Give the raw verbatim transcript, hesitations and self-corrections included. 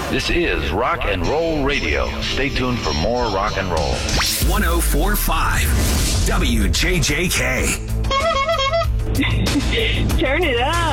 This is Rock and Roll Radio. Stay tuned for more rock and roll. one oh four point five W J J K. Turn it up.